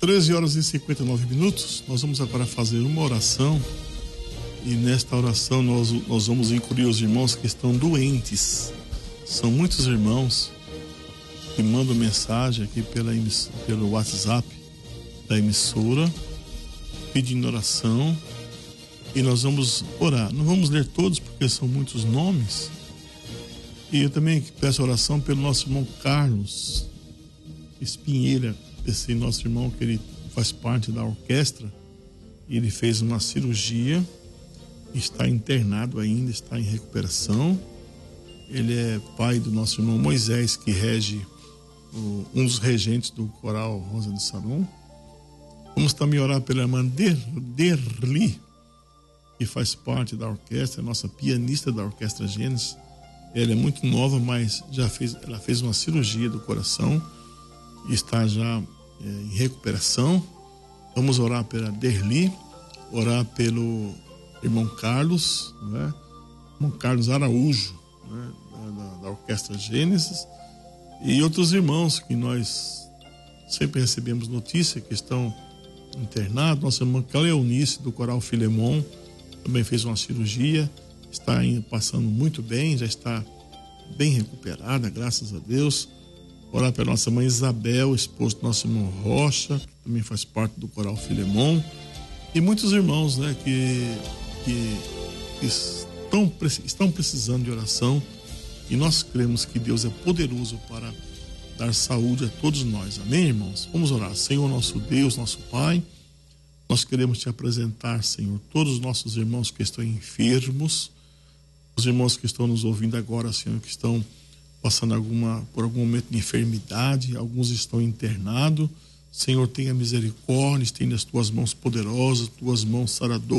13h59. Nós vamos agora fazer uma oração. E nesta oração nós vamos incluir os irmãos que estão doentes. São muitos irmãos que mandam mensagem aqui pelo WhatsApp da emissora, pedindo oração. E nós vamos orar. Não vamos ler todos porque são muitos nomes. E eu também peço oração pelo nosso irmão Carlos Espinheira, esse nosso irmão que ele faz parte da orquestra. Ele fez uma cirurgia, está internado ainda, está em recuperação. Ele é pai do nosso irmão Moisés, que rege um dos regentes do coral Rosa de Saron. Vamos também orar pela irmã Derli, que faz parte da orquestra, a nossa pianista da Orquestra Gênesis. Ela é muito nova, mas ela fez uma cirurgia do coração e está já em recuperação. Vamos orar pela Derli, orar pelo irmão Carlos, né? Irmão Carlos Araújo, né? da Orquestra Gênesis, e outros irmãos que nós sempre recebemos notícia que estão internados. Nossa irmã Cleonice, do coral Filemon, também fez uma cirurgia, está passando muito bem, já está bem recuperada, graças a Deus. Orar pela nossa mãe Isabel, esposa do nosso irmão Rocha, que também faz parte do coral Filemon, e muitos irmãos, né, que estão precisando de oração, e nós cremos que Deus é poderoso para dar saúde a todos nós. Amém, irmãos? Vamos orar. Senhor, nosso Deus, nosso Pai, nós queremos te apresentar, Senhor, todos os nossos irmãos que estão enfermos, os irmãos que estão nos ouvindo agora, Senhor, que estão passando por algum momento de enfermidade, alguns estão internados. Senhor, tenha misericórdia, estende as tuas mãos poderosas, tuas mãos saradoras